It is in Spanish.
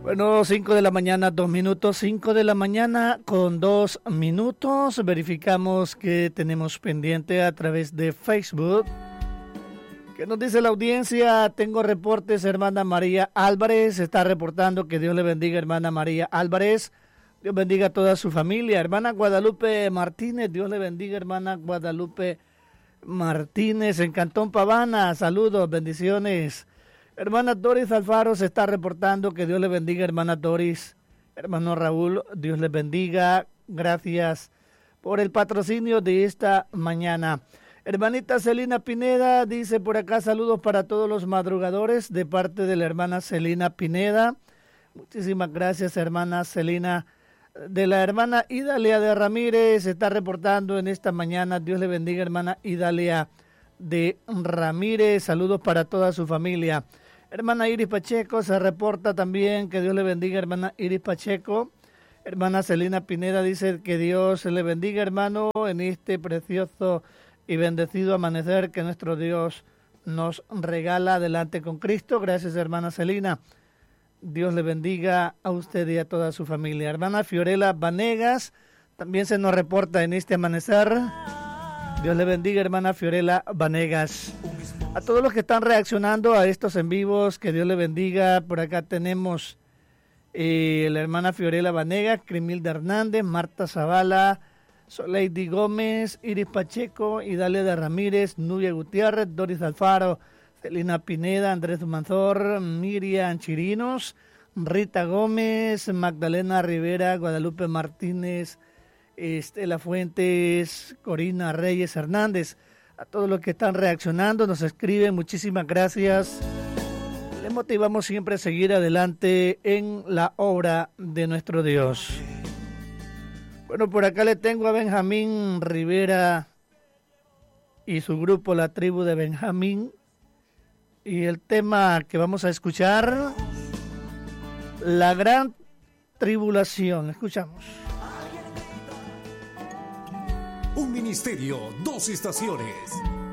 Bueno, 5 de la mañana, 2 minutos, 5 de la mañana con 2 minutos. Verificamos que tenemos pendiente a través de Facebook. ¿Qué nos dice la audiencia? Tengo reportes, hermana María Álvarez. Está reportando que Dios le bendiga, hermana María Álvarez. Dios bendiga a toda su familia. Hermana Guadalupe Martínez, Dios le bendiga, hermana Guadalupe Martínez en Cantón Pavana. Saludos, bendiciones. Hermana Doris Alfaro se está reportando que Dios le bendiga, hermana Doris. Hermano Raúl, Dios les bendiga. Gracias por el patrocinio de esta mañana. Hermanita Celina Pineda dice por acá, saludos para todos los madrugadores de parte de la hermana Celina Pineda. Muchísimas gracias, hermana Celina. De la hermana Idalia de Ramírez se está reportando en esta mañana. Dios le bendiga, hermana Idalia de Ramírez. Saludos para toda su familia. Hermana Iris Pacheco se reporta también, que Dios le bendiga, hermana Iris Pacheco. Hermana Celina Pineda dice que Dios le bendiga, hermano, en este precioso y bendecido amanecer que nuestro Dios nos regala adelante con Cristo. Gracias, hermana Celina. Dios le bendiga a usted y a toda su familia. Hermana Fiorella Vanegas también se nos reporta en este amanecer. Dios le bendiga, hermana Fiorella Vanegas. A todos los que están reaccionando a estos en vivos, que Dios le bendiga. Por acá tenemos la hermana Fiorella Vanegas, Crimilda Hernández, Marta Zavala, Soleidy Gómez, Iris Pacheco, Idalia de Ramírez, Nubia Gutiérrez, Doris Alfaro, Celina Pineda, Andrés Manzor, Miriam Chirinos, Rita Gómez, Magdalena Rivera, Guadalupe Martínez, Estela Fuentes, Corina Reyes Hernández. A todos los que están reaccionando, nos escriben, muchísimas gracias. Les motivamos siempre a seguir adelante en la obra de nuestro Dios. Bueno, por acá le tengo a Benjamín Rivera y su grupo La Tribu de Benjamín. Y el tema que vamos a escuchar, la gran tribulación. Escuchamos. Un ministerio, dos estaciones.